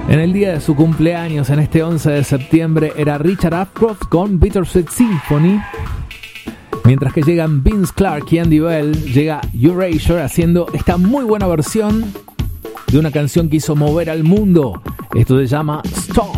En el día de su cumpleaños, en este 11 de septiembre, era Richard Ashcroft con Bittersweet Symphony. Mientras que llegan Vince Clarke y Andy Bell, llega Erasure haciendo esta muy buena versión de una canción que hizo mover al mundo. Esto se llama Stop.